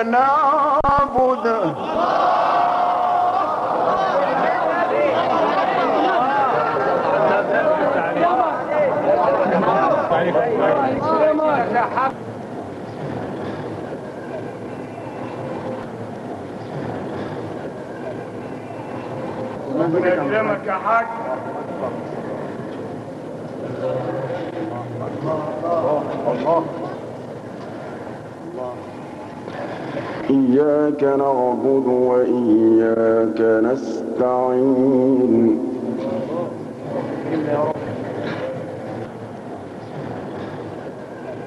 نعبد ربنا يكرمك يا حاج. إياك نعبد وإياك نستعين